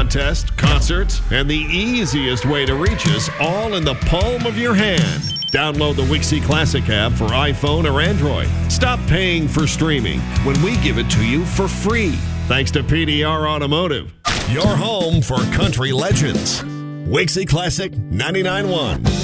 contests, concerts, and the easiest way to reach us all in the palm of your hand. Download the Wixie Classic app for iPhone or Android. Stop paying for streaming when we give it to you for free. Thanks to PDR Automotive, your home for country legends. Wixie Classic 99.1.